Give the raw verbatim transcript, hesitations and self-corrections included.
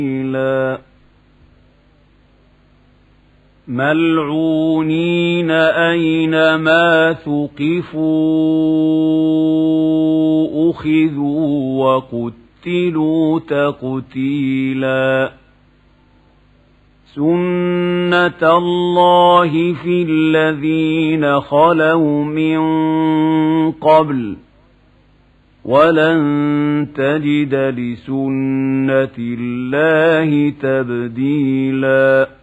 ملعونين أينما ثقفوا أخذوا وقتلوا تقتيلا سنة الله في الذين خلوا من قبل ولن تجد لسنة الله تبديلا